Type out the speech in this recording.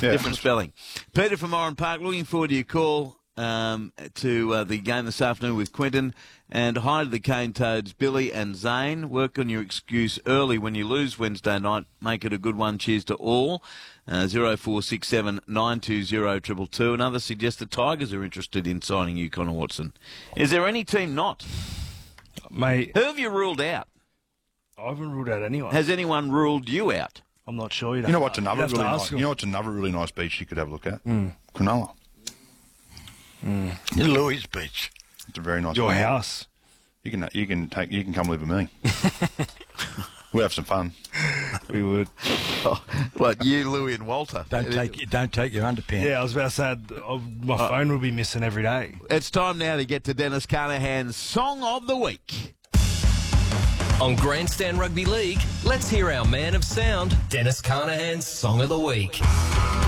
Different spelling. Peter from Oran Park, looking forward to your call to the game this afternoon with Quinton. And hi to the Cane Toads, Billy and Zane. Work on your excuse early when you lose Wednesday night. Make it a good one. Cheers to all. 0467 920 222. Another suggests the Tigers are interested in signing you, Connor Watson. Is there any team not? Mate, who have you ruled out? I haven't ruled out anyone. Has anyone ruled you out? I'm not sure. You know what's another really nice beach you could have a look at? Cronulla. Louis Beach. It's a very nice. Your place. house. You can come live with me. We'll have some fun. We would. What, you, Louis and Walter? Don't take your underpants. Yeah, I was about to say, my phone will be missing every day. It's time now to get to Dennis Carnahan's Song of the Week. On Grandstand Rugby League, let's hear our man of sound, Dennis Carnahan's Song of the Week.